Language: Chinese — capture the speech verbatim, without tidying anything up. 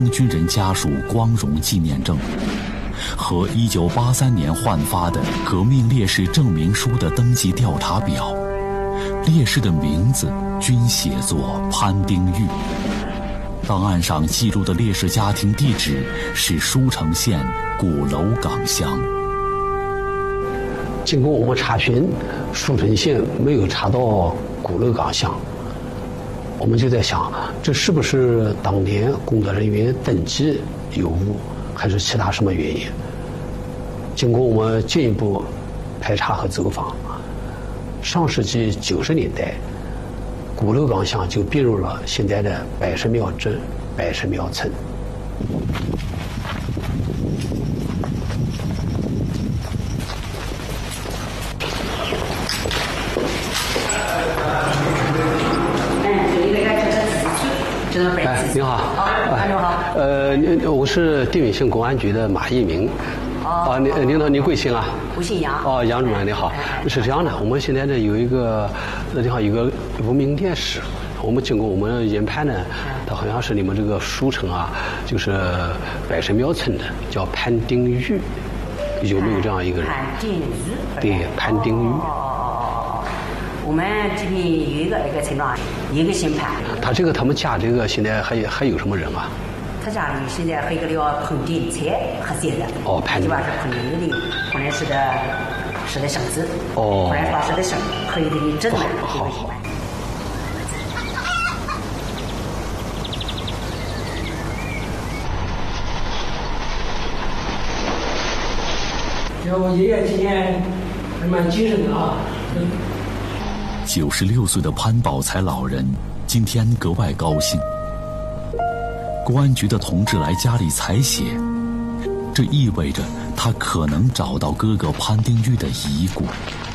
军人家属光荣纪念证和一九八三年换发的革命烈士证明书的登记调查表，烈士的名字均写作潘丁玉。档案上记录的烈士家庭地址是舒城县鼓楼岗乡。 经过我们查询，舒城县没有查到鼓楼岗乡，我们就在想，这是不是当年工作人员登记有误，还是其他什么原因？经过我们进一步排查和走访，上世纪九十年代，鼓楼岗乡就并入了现在的百神庙镇百神庙村。哎，你好。 哎，你好。 呃，我是定远县公安局的马一鸣。啊，您您好，您贵姓啊？ 我姓杨。 哦，杨主任你好。是这样的，我们现在这有一个那地方有个无名烈士，我们经过我们研判呢，他好像是你们这个舒城啊，就是百神庙村的，叫潘丁玉，有没有这样一个人？ 潘丁玉。 对，潘丁玉。 哦，我们这边有一个那个村庄，一个姓潘。 他这个他们家这个现在还还有什么人啊？ 他家里现在还有个了彭丁菜和现在。 哦，潘丁。 基本上是彭丁的，后来是的，是的生子。 哦。 后来说是的生，可以给你诊断。 好好。 这我爷爷今年还蛮精神的啊。 九十六岁的潘宝才老人今天格外高兴。公安局的同志来家里采血，这意味着他可能找到哥哥潘丁玉的遗骨。